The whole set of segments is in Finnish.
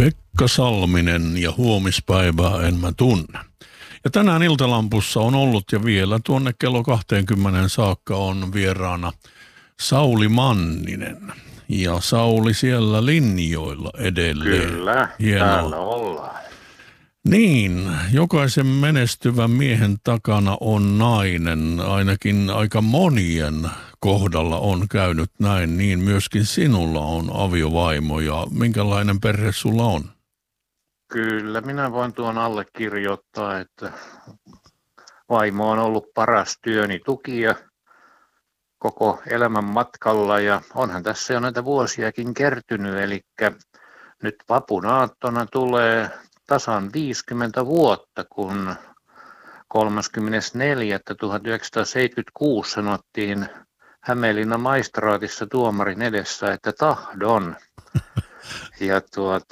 Pekka Salminen ja huomispäivää en mä tunne. Ja tänään Iltalampussa on ollut ja vielä tuonne kello 20 saakka on vieraana Sauli Manninen. Ja Sauli siellä linjoilla edelleen. Kyllä, hienoa. Täällä ollaan. Niin, jokaisen menestyvän miehen takana on nainen, ainakin aika monien kohdalla on käynyt näin, niin myöskin sinulla on aviovaimo ja minkälainen perhe sulla on? Kyllä, minä voin tuon allekirjoittaa, että vaimo on ollut paras työni tukija koko elämän matkalla ja onhan tässä jo näitä vuosiakin kertynyt, eli nyt vapun aattona tulee tasan 50 vuotta, kun 30.4.1976 sanottiin Hämeenlinnan maistraatissa tuomarin edessä, että tahdon. Ja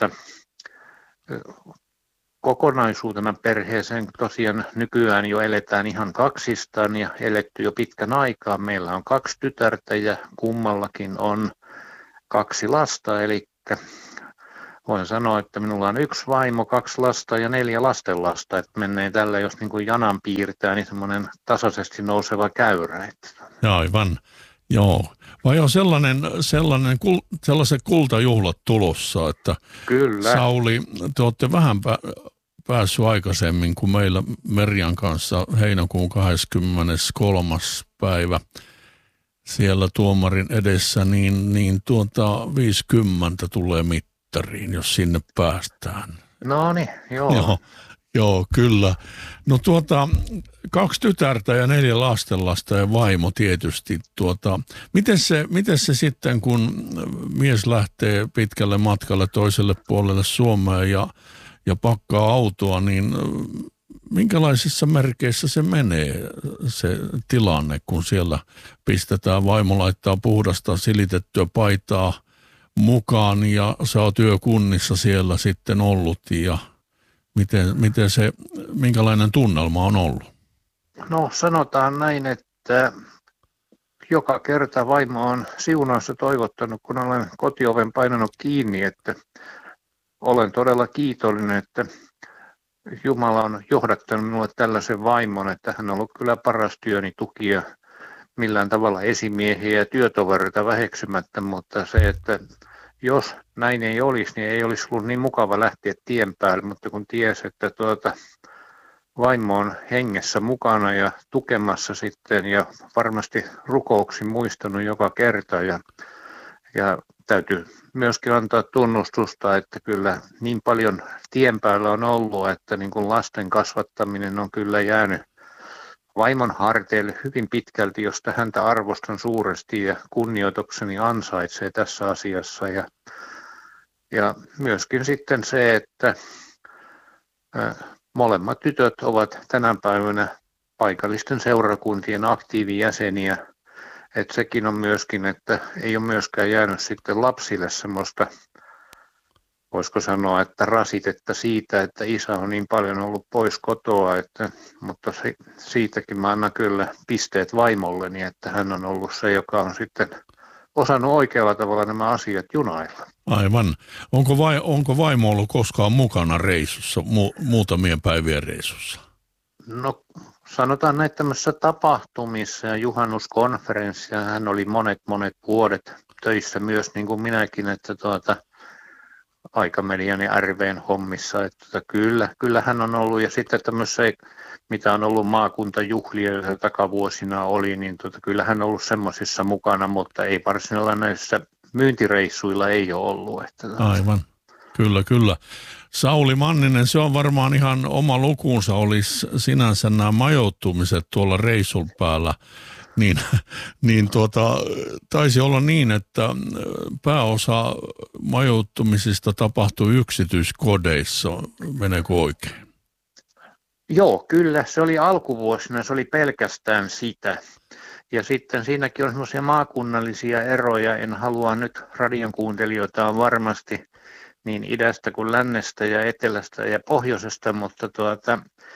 kokonaisuutena perheeseen tosiaan nykyään jo eletään ihan kaksistaan ja eletty jo pitkän aikaa. Meillä on 2 tytärtä ja kummallakin on 2 lasta, eli voin sanoa, että minulla on 1 vaimo, 2 lasta ja 4 lastenlasta, että menee tällä, jos niin kuin janan piirtää, niin semmoinen tasaisesti nouseva käyrä. Aivan, joo. Vai on sellaiset kultajuhlat tulossa, että Kyllä. Sauli, te olette vähän päässyt aikaisemmin kuin meillä Merjan kanssa heinäkuun 23. päivä siellä tuomarin edessä, niin 50 tulee mittariin, jos sinne päästään. No niin, joo. Joo, kyllä. No 2 tytärtä ja 4 lastenlasta ja vaimo tietysti. Miten se sitten, kun mies lähtee pitkälle matkalle toiselle puolelle Suomea ja pakkaa autoa, niin minkälaisissa merkeissä se menee se tilanne, kun siellä pistetään, vaimo laittaa puhdasta silitettyä paitaa mukaan ja sä oot yökunnissa siellä sitten ollut ja minkälainen tunnelma on ollut? No sanotaan näin, että joka kerta vaimo on siunausta toivottanut, kun olen kotioven painanut kiinni, että olen todella kiitollinen, että Jumala on johdattanut minulle tällaisen vaimon, että hän on ollut kyllä paras työni tukija millään tavalla esimiehiä ja työtovereita väheksymättä, mutta se, että jos näin ei olisi, niin ei olisi ollut niin mukava lähteä tien päälle, mutta kun tiesi, että vaimo on hengessä mukana ja tukemassa sitten ja varmasti rukouksin muistanut joka kerta ja täytyy myöskin antaa tunnustusta, että kyllä niin paljon tien päällä on ollut, että niin kuin lasten kasvattaminen on kyllä jäänyt vaimon harteille hyvin pitkälti, josta häntä arvostan suuresti ja kunnioitukseni ansaitsee tässä asiassa. Ja myöskin sitten se, että molemmat tytöt ovat tänä päivänä paikallisten seurakuntien aktiivijäseniä. Että sekin on myöskin, että ei ole myöskään jäänyt sitten lapsille semmoista, voisiko sanoa, että rasitetta siitä, että isä on niin paljon ollut pois kotoa, mutta siitäkin mä annan kyllä pisteet vaimolleni, että hän on ollut se, joka on sitten osannut oikealla tavalla nämä asiat junailla. Aivan. Onko vaimo ollut koskaan mukana reissussa, muutamien päivien reissussa? No sanotaan näin tämmöisissä tapahtumissa ja juhannuskonferenssia, hän oli monet vuodet töissä myös niin kuin minäkin, että Aikamedian ja RVn hommissa, että kyllä hän on ollut ja sitten tämmöisissä, mitä on ollut maakuntajuhlia, joita takavuosina oli, niin kyllä hän on ollut semmoisissa mukana, mutta ei varsinaisilla näissä myyntireissuilla ei ole ollut. Aivan, kyllä. Sauli Manninen, se on varmaan ihan oma lukuunsa, olisi sinänsä nämä majoittumiset tuolla reissun päällä. Niin taisi olla niin, että pääosa majoittumisista tapahtui yksityiskodeissa. Meneekö oikein? Joo, kyllä. Se oli alkuvuosina, se oli pelkästään sitä. Ja sitten siinäkin on semmoisia maakunnallisia eroja. En halua nyt radion kuuntelijoita on varmasti niin idästä kuin lännestä ja etelästä ja pohjoisesta, mutta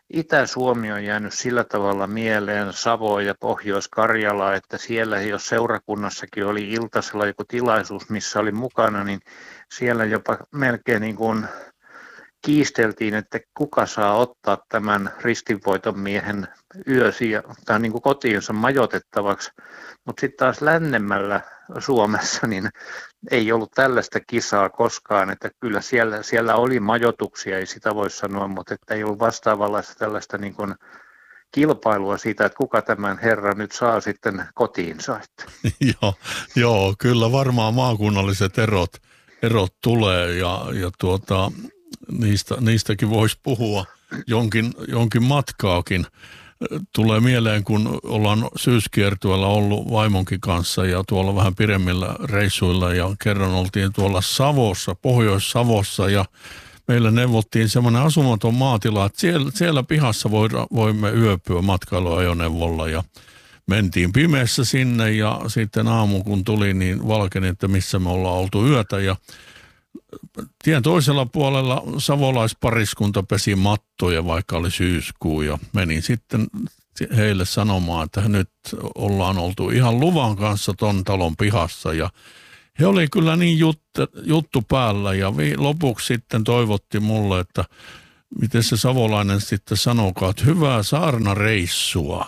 Itä-Suomi on jäänyt sillä tavalla mieleen, Savo ja Pohjois-Karjala, että siellä jos seurakunnassakin oli iltasella joku tilaisuus, missä oli mukana, niin siellä jopa melkein niin kuin kiisteltiin, että kuka saa ottaa tämän ristinvoiton miehen tai niin kuin kotiinsa majoitettavaksi. Mutta sitten taas lännemmällä Suomessa niin ei ollut tällaista kisaa koskaan, että kyllä siellä oli majoituksia, ei sitä voi sanoa, mutta että ei ollut vastaavanlaista tällaista niin kuin kilpailua siitä, että kuka tämän herran nyt saa sitten kotiinsa. Joo, kyllä varmaan maakunnalliset erot tulee ja niistäkin voisi puhua jonkin matkaakin. Tulee mieleen, kun ollaan syyskiertueella ollut vaimonkin kanssa ja tuolla vähän pidemmillä reissuilla ja kerran oltiin tuolla Savossa, Pohjois-Savossa ja meillä neuvottiin semmoinen asumaton maatila, että siellä pihassa voimme yöpyä matkailuajoneuvolla ja mentiin pimeässä sinne ja sitten aamu kun tuli, niin valkeni, että missä me ollaan oltu yötä ja tien toisella puolella savolaispariskunta pesi mattoja, vaikka oli syyskuu ja menin sitten heille sanomaan, että nyt ollaan oltu ihan luvan kanssa ton talon pihassa ja he oli kyllä niin juttu päällä ja lopuksi sitten toivotti mulle, että miten se savolainen sitten sanokaa, että hyvää saarnareissua.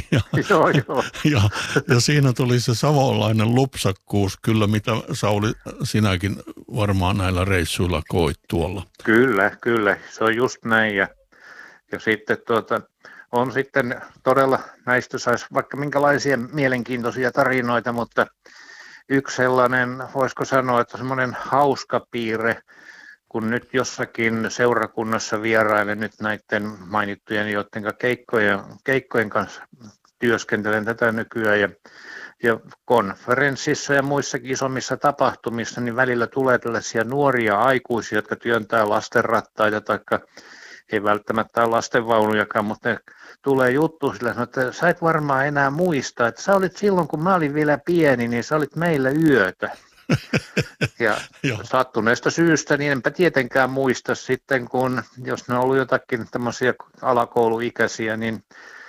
Ja siinä tuli se savolainen lupsakkuus, kyllä mitä Sauli sinäkin varmaan näillä reissuilla koit tuolla. Kyllä, se on just näin ja sitten on sitten todella näistä saisi vaikka minkälaisia mielenkiintoisia tarinoita, mutta yksi sellainen, voisiko sanoa, että semmoinen hauska piirre, kun nyt jossakin seurakunnassa vierailen nyt näiden mainittujen, joiden keikkojen kanssa työskentelen tätä nykyään ja konferenssissa ja muissakin isommissa tapahtumissa, niin välillä tulee tällaisia nuoria aikuisia, jotka työntää lastenrattaita tai ei välttämättä ole lastenvaunujakaan, mutta ne tulee juttu sillä, että sä et varmaan enää muista, että sä olit silloin, kun mä olin vielä pieni, niin sä olit meillä yötä. Ja sattuneesta syystä, niin enpä tietenkään muista sitten, kun jos ne on ollut jotakin tämmöisiä alakouluikäisiä, niin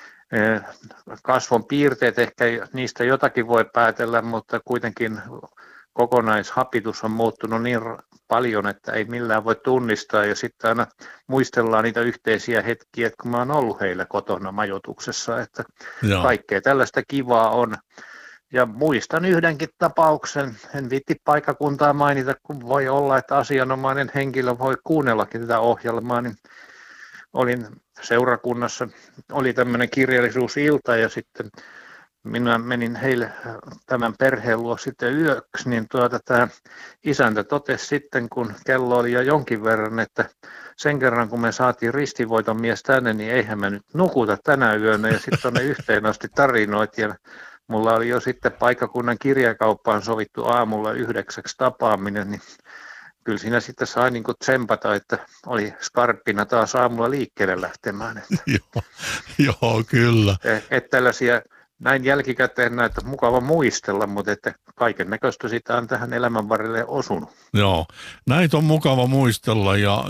kasvon piirteet ehkä niistä jotakin voi päätellä, mutta kuitenkin kokonaishapitus on muuttunut niin paljon, että ei millään voi tunnistaa ja sitten aina muistellaan niitä yhteisiä hetkiä, että kun mä oon ollut heillä kotona majoituksessa, että kaikkea tällaista kivaa on. Ja muistan yhdenkin tapauksen, en viitti paikkakuntaa mainita, kun voi olla, että asianomainen henkilö voi kuunnellakin tätä ohjelmaa, niin olin seurakunnassa, oli tämmöinen kirjallisuusilta ja sitten minä menin heille tämän perheen luo sitten yöksi, niin tämä isäntä totesi sitten, kun kello oli jo jonkin verran, että sen kerran kun me saatiin ristinvoiton mies tänne, niin eihän me nyt nukuta tänä yönä ja sitten ne yhteen asti tarinoit ja mulla oli jo sitten paikkakunnan kirjakauppaan sovittu aamulla 9 tapaaminen, niin kyllä siinä sitten sai niin kuin tsempata, että oli skarppina taas aamulla liikkeelle lähtemään. Joo, kyllä. Että tällaisia näin jälkikäteen näitä mukava muistella, mutta että kaiken näköistä sitä on tähän elämän varrelle osunut. Joo, näitä on mukava muistella ja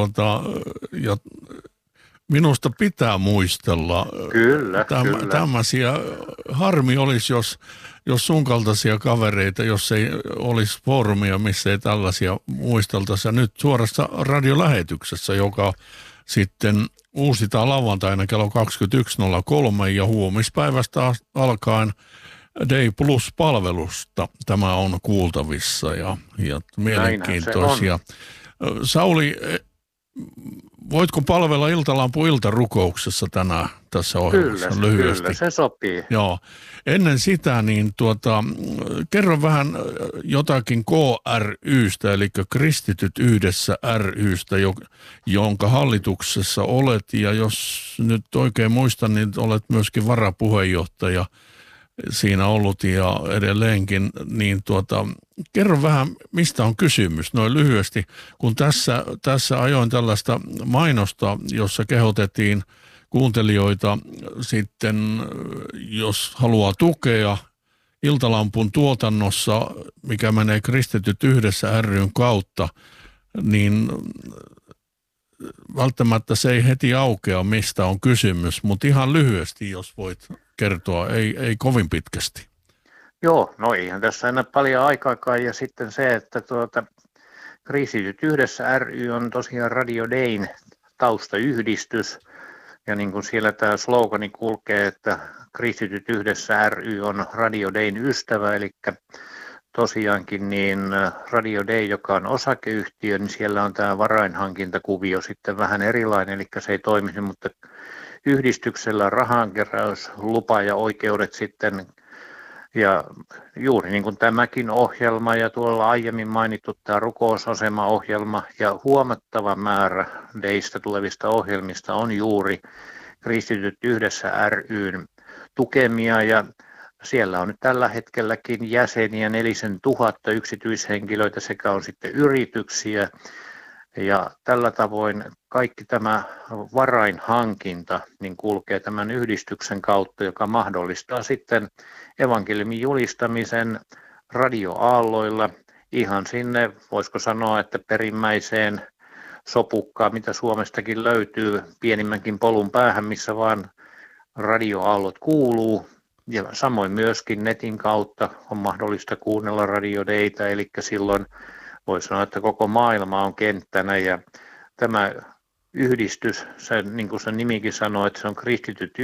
minusta pitää muistella. Kyllä. Tämmöisiä, harmi olisi, jos sun kaltaisia kavereita, jos ei olisi foorumia, missä ei tällaisia muisteltaisi. Ja nyt suorassa radiolähetyksessä, joka sitten uusitaan lauantaina kello 21.03 ja huomispäivästä alkaen Day Plus-palvelusta tämä on kuultavissa ja mielenkiintoisia. Sauli, voitko palvella Iltalampu iltarukouksessa tänään tässä ohjelmassa lyhyesti? Kyllä, se sopii. Joo. Ennen sitä, niin kerro vähän jotakin KRYstä, eli Kristityt yhdessä rystä, jonka hallituksessa olet, ja jos nyt oikein muistan, niin olet myöskin varapuheenjohtaja siinä ollut ja edelleenkin, niin kerro vähän, mistä on kysymys noin lyhyesti, kun tässä ajoin tällaista mainosta, jossa kehotettiin kuuntelijoita sitten, jos haluaa tukea Iltalampun tuotannossa, mikä menee Kristityt yhdessä ry:n kautta, niin välttämättä se ei heti aukea, mistä on kysymys, mutta ihan lyhyesti, jos voit kertoa, ei kovin pitkästi. Joo, no eihän tässä enää paljon aikaakaan, ja sitten se, että Kristityt yhdessä ry on tosiaan Radio Dayn taustayhdistys, ja niin kuin siellä tämä slogani kulkee, että Kristityt yhdessä ry on Radio Dayn ystävä, eli tosiaankin niin Radio Day, joka on osakeyhtiö, niin siellä on tämä varainhankintakuvio sitten vähän erilainen, eli se ei toimisi, mutta yhdistyksellä rahankeräys, lupa ja oikeudet sitten, ja juuri niin kuin tämäkin ohjelma ja tuolla aiemmin mainittu tämä rukousasema-ohjelma ja huomattava määrä Daystä tulevista ohjelmista on juuri Kristityt yhdessä ry:n tukemia, ja siellä on nyt tällä hetkelläkin jäseniä 4000 yksityishenkilöitä sekä on sitten yrityksiä, ja tällä tavoin kaikki tämä varainhankinta niin kulkee tämän yhdistyksen kautta, joka mahdollistaa sitten evankeliumin julistamisen radioaalloilla ihan sinne, voisiko sanoa, että perimmäiseen sopukkaan, mitä Suomestakin löytyy, pienimmänkin polun päähän, missä vaan radioaallot kuuluu. Ja samoin myöskin netin kautta on mahdollista kuunnella Radio Daytä, eli silloin voi sanoa, että koko maailma on kenttänä, ja tämä yhdistys, niin kuin sen nimikin sanoo, että se on Kristityt